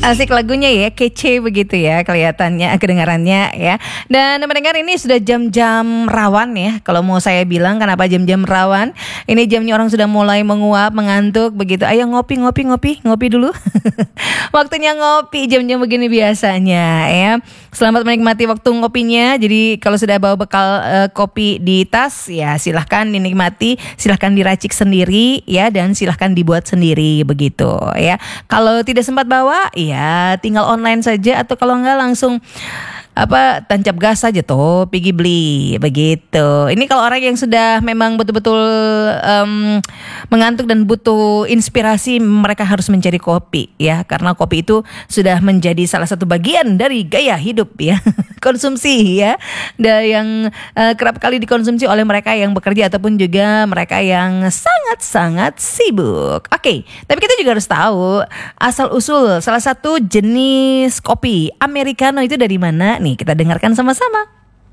Asik lagunya ya, kece begitu ya kelihatannya, kedengarannya ya. Dan mendengar ini sudah jam-jam rawan ya. Kalau mau saya bilang kenapa jam-jam rawan? Ini jamnya orang sudah mulai menguap, mengantuk begitu. Ayo ngopi dulu. Waktunya ngopi jam-jam begini biasanya ya. Selamat menikmati waktu ngopinya. Jadi kalau sudah bawa bekal kopi di tas ya silahkan dinikmati, silahkan diracik sendiri ya, dan silahkan dibuat sendiri begitu ya. Kalau tidak sempat bawa ya tinggal online saja, atau kalau enggak langsung tancap gas saja tuh pergi beli begitu. Ini kalau orang yang sudah memang betul-betul mengantuk dan butuh inspirasi, mereka harus mencari kopi ya, karena kopi itu sudah menjadi salah satu bagian dari gaya hidup ya. Konsumsi ya, dan yang kerap kali dikonsumsi oleh mereka yang bekerja ataupun juga mereka yang sangat-sangat sibuk. Oke, tapi kita juga harus tahu asal usul salah satu jenis kopi Americano itu dari mana. Nih, kita dengarkan sama-sama.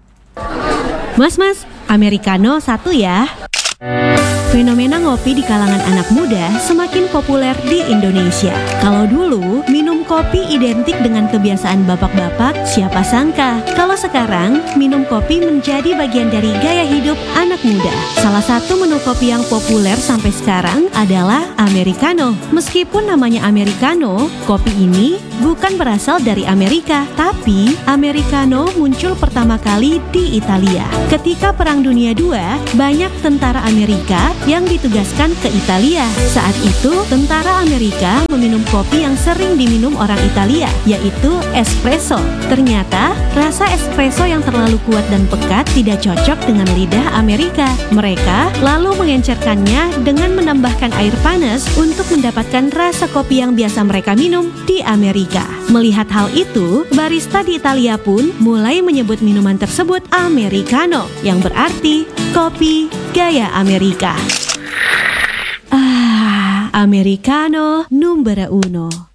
Mas, Americano satu ya. Fenomena ngopi di kalangan anak muda semakin populer di Indonesia. Kalau dulu minum kopi identik dengan kebiasaan bapak-bapak, siapa sangka kalau sekarang minum kopi menjadi bagian dari gaya hidup anak muda. Salah satu menu kopi yang populer sampai sekarang adalah Americano. Meskipun namanya Americano, kopi ini bukan berasal dari Amerika, tapi Americano muncul pertama kali di Italia. Ketika Perang Dunia II, banyak tentara Amerika yang ditugaskan ke Italia. Saat itu, tentara Amerika meminum kopi yang sering diminum orang Italia, yaitu espresso. Ternyata, rasa espresso yang terlalu kuat dan pekat tidak cocok dengan lidah Amerika. Mereka lalu mengencerkannya dengan menambahkan air panas untuk mendapatkan rasa kopi yang biasa mereka minum di Amerika. Melihat hal itu, barista di Italia pun mulai menyebut minuman tersebut Americano, yang berarti kopi gaya Amerika. Americano numero uno.